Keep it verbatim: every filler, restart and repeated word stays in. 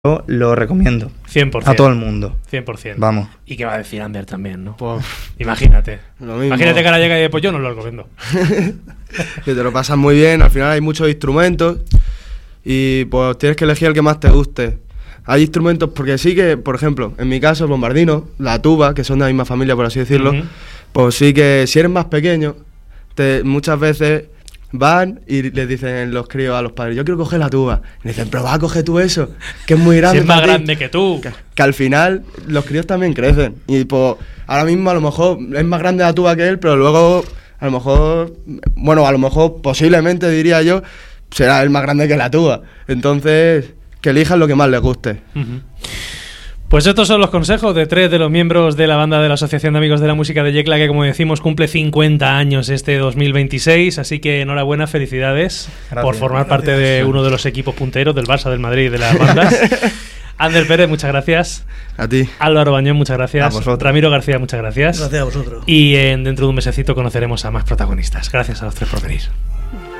Yo lo recomiendo cien por ciento a todo el mundo. cien por ciento. Vamos. ¿Y qué va a decir Ander también, no? Pues, Imagínate. lo mismo. Imagínate que ahora llega y pues yo no lo recomiendo. Que te lo pasas muy bien, al final hay muchos instrumentos y pues tienes que elegir el que más te guste. Hay instrumentos, porque sí que, por ejemplo, en mi caso el bombardino, la tuba, que son de la misma familia por así decirlo, Uh-huh. pues sí que si eres más pequeño, te, muchas veces van y les dicen los críos a los padres, yo quiero coger la tuba. Y dicen, pero vas a coger tú eso, que es muy grande. Si es más para ti". grande que tú. Que, que al final los críos también crecen. Y pues ahora mismo a lo mejor es más grande la tuba que él, pero luego a lo mejor, bueno, a lo mejor posiblemente diría yo, será el más grande que la tuba. Entonces, que elijan lo que más les guste. Uh-huh. Pues estos son los consejos de tres de los miembros de la banda de la Asociación de Amigos de la Música de Yecla, que como decimos cumple cincuenta años este dos mil veintiséis, así que enhorabuena, felicidades. Gracias, por formar gracias. parte de uno de los equipos punteros del Barça, del Madrid y de las bandas. Ander Pérez, muchas gracias. A ti. Álvaro Bañón, muchas gracias. Ramiro García, muchas gracias. Gracias a vosotros. Y en, dentro de un mesecito conoceremos a más protagonistas. Gracias a los tres por venir.